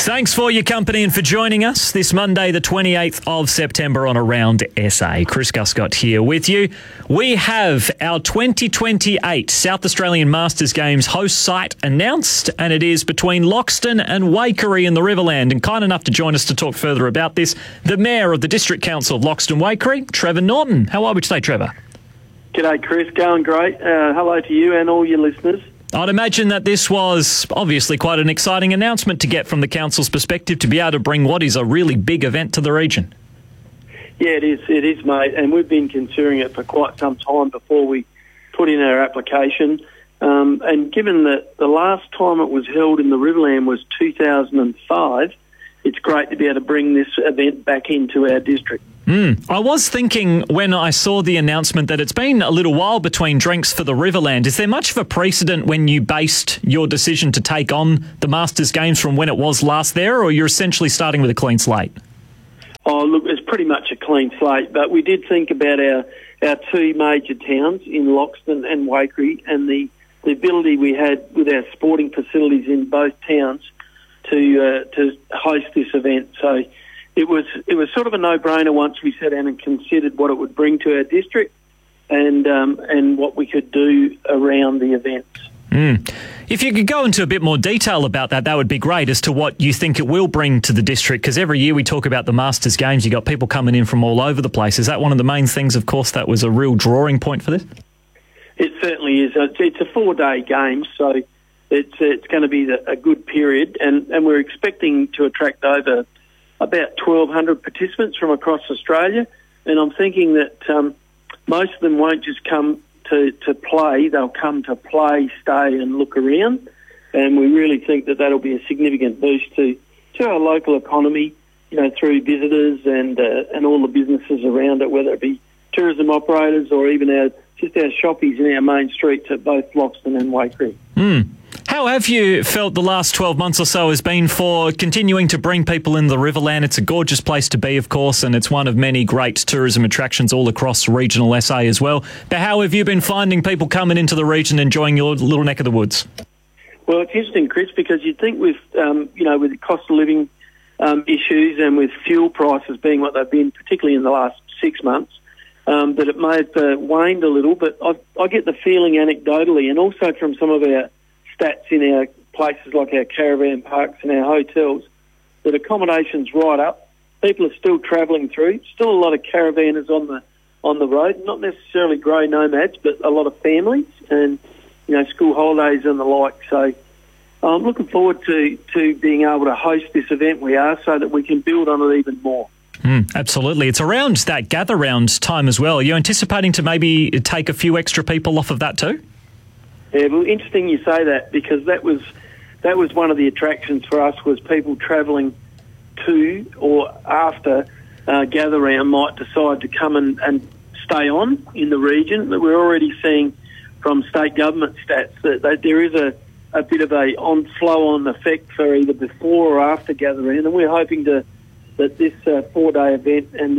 Thanks for your company and for joining us this Monday, the 28th of September on Around SA. Chris Guscott here with you. We have our 2028 South Australian Masters Games host site announced, and it is between Loxton and Waikerie in the Riverland. And kind enough to join us to talk further about this, the Mayor of the District Council of Loxton Waikerie, Trevor Norton. How are we today, Trevor? G'day, Chris. Going great. Hello to you and all your listeners. I'd imagine that this was obviously quite an exciting announcement to get from the council's perspective to be able to bring what is a really big event to the region. Yeah, it is, mate, and we've been considering it for quite some time before we put in our application. And given that the last time it was held in the Riverland was 2005, it's great to be able to bring this event back into our district. I was thinking when I saw the announcement that it's been a little while between drinks for the Riverland. Is there much of a precedent when you based your decision to take on the Masters Games from when it was last there, or you're essentially starting with a clean slate? Oh, look, it's pretty much a clean slate, but we did think about our two major towns in Loxton and Waikerie and the ability we had with our sporting facilities in both towns to host this event. So it was sort of a no-brainer once we sat down and considered what it would bring to our district and what we could do around the events. If you could go into a bit more detail about that would be great, as to what you think it will bring to the district, because every year we talk about the Masters Games, you got people coming in from all over the place. Is that one of the main things, of course, that was a real drawing point for this? It certainly is. It's a 4-day game, so it's going to be a good period, and we're expecting to attract over about 1,200 participants from across Australia, and I'm thinking that most of them won't just come to play, they'll come to play, stay and look around, and we really think that that'll be a significant boost to our local economy, through visitors and all the businesses around it, whether it be tourism operators or even our shoppies in our main streets at both Loxton and Waikerie. How have you felt the last 12 months or so has been for continuing to bring people in the Riverland? It's a gorgeous place to be, of course, and it's one of many great tourism attractions all across regional SA as well. But how have you been finding people coming into the region, enjoying your little neck of the woods? Well, it's interesting, Chris, because you'd think with, with the cost of living issues and with fuel prices being what they've been, particularly in the last 6 months, that it may have waned a little, but I get the feeling anecdotally, and also from some of our stats in our places like our caravan parks and our hotels, that accommodation's right up. People are still travelling through. Still a lot of caravanners on the road, not necessarily grey nomads, but a lot of families and school holidays and the like. So I'm looking forward to being able to host this event we are, so that we can build on it even more. Absolutely. It's around that gather round time as well. Are you anticipating to maybe take a few extra people off of that too? Yeah, well, interesting you say that, because that was one of the attractions for us, was people travelling to or after gather round might decide to come and stay on in the region. But we're already seeing from state government stats that there is a bit of a flow-on effect for either before or after gather round, and we're hoping that this 4-day event and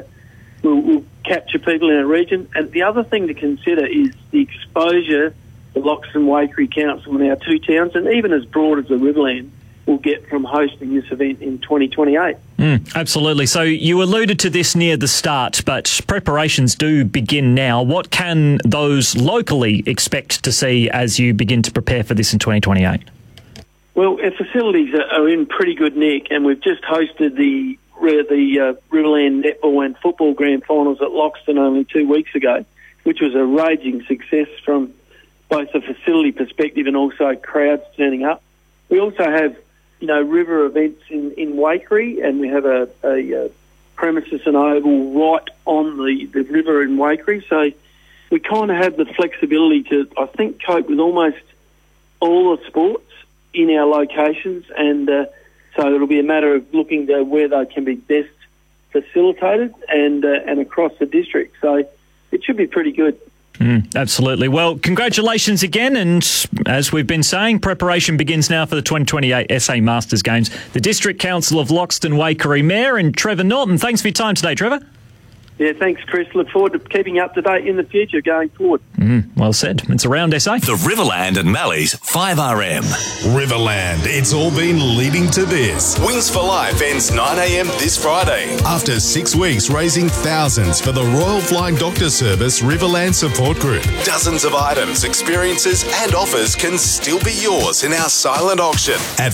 will capture people in our region. And the other thing to consider is the exposure the Loxton Waikerie Council and our two towns, and even as broad as the Riverland, will get from hosting this event in 2028. Absolutely. So you alluded to this near the start, but preparations do begin now. What can those locally expect to see as you begin to prepare for this in 2028? Well, our facilities are in pretty good nick, and we've just hosted the Riverland netball and football grand finals at Loxton only 2 weeks ago, which was a raging success from both a facility perspective and also crowds turning up. We also have, river events in Waikerie, and we have a premises and oval right on the river in Waikerie. So we kind of have the flexibility to, I think, cope with almost all the sports in our locations, and so it'll be a matter of looking to where they can be best facilitated and across the district. So it should be pretty good. Absolutely. Well, congratulations again, and as we've been saying, preparation begins now for the 2028 SA Masters Games. The District Council of Loxton Waikerie Mayor and Trevor Norton. Thanks for your time today, Trevor. Yeah, thanks, Chris. Look forward to keeping you up to date in the future going forward. Well said. It's Around SA. The Riverland and Mallee's 5RM. Riverland, it's all been leading to this. Wings for Life ends 9 a.m. this Friday. After 6 weeks raising thousands for the Royal Flying Doctor Service Riverland Support Group. Dozens of items, experiences and offers can still be yours in our silent auction At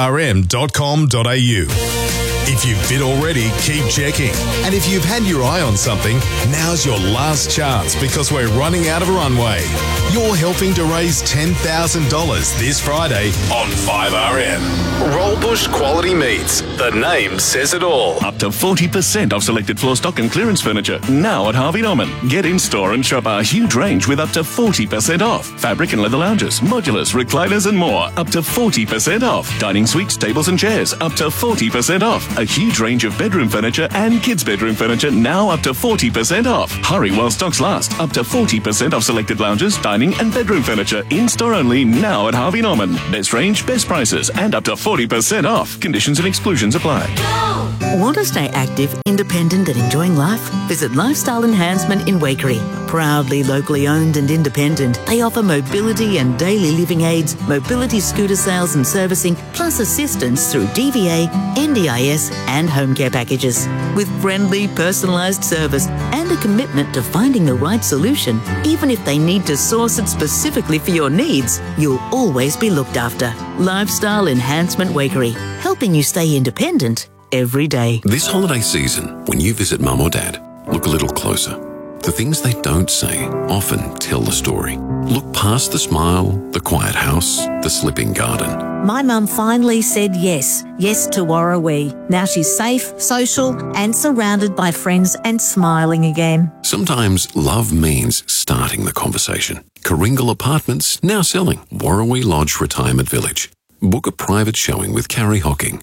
5rm.com.au. If you've bid already, keep checking. And if you've had your eye on something, now's your last chance because we're running out of runway. You're helping to raise $10,000 this Friday on 5RM. Rollbush Quality Meats. The name says it all. Up to 40% off selected floor stock and clearance furniture now at Harvey Norman. Get in store and shop our huge range with up to 40% off. Fabric and leather lounges, modulars, recliners and more. Up to 40% off. Dining suites, tables and chairs. Up to 40% off. A huge range of bedroom furniture and kids' bedroom furniture now up to 40% off. Hurry while stocks last. Up to 40% off selected lounges, dining and bedroom furniture. In-store only now at Harvey Norman. Best range, best prices and up to 40% off. Conditions and exclusions apply. Want to stay active, independent and enjoying life? Visit Lifestyle Enhancement in Waikerie. Proudly locally owned and independent, they offer mobility and daily living aids, mobility scooter sales and servicing, plus assistance through DVA, NDIS and home care packages. With friendly, personalised service and a commitment to finding the right solution, even if they need to source it specifically for your needs, you'll always be looked after. Lifestyle Enhancement Waikerie, helping you stay independent every day. This holiday season, when you visit Mum or Dad, look a little closer. The things they don't say often tell the story. Look past the smile, the quiet house, the slipping garden. My mum finally said yes to Warrawee. Now she's safe, social and surrounded by friends and smiling again. Sometimes love means starting the conversation. Karingal Apartments now selling Warrawee Lodge Retirement Village. Book a private showing with Carrie Hocking,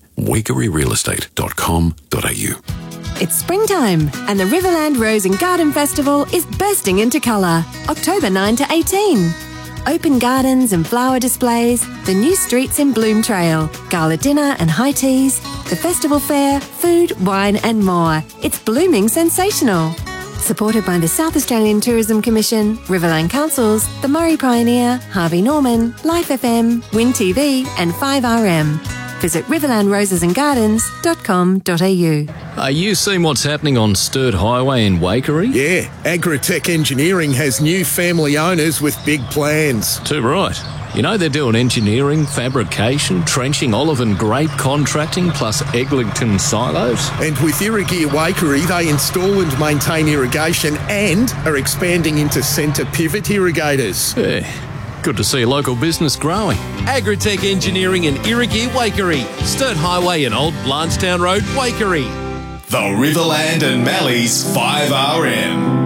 waikererealestate.com.au. It's springtime and the Riverland Rose and Garden Festival is bursting into colour. October 9 to 18. Open gardens and flower displays, the new streets in Bloom Trail, gala dinner and high teas, the festival fair, food, wine and more. It's blooming sensational. Supported by the South Australian Tourism Commission, Riverland Councils, the Murray Pioneer, Harvey Norman, Life FM, Win TV and 5RM. Visit riverlandrosesandgardens.com.au. Are you seeing what's happening on Sturt Highway in Waikerie? Yeah, Agritech Engineering has new family owners with big plans. Too right. You know they're doing engineering, fabrication, trenching, olive and grape contracting, plus Eglinton silos. And with Irrigear Waikerie, they install and maintain irrigation and are expanding into centre pivot irrigators. Yeah. Good to see a local business growing. Agritech Engineering and Irrigear Waikerie. Sturt Highway and Old Blanchetown Road, Waikerie. The Riverland and Mallee's 5RM.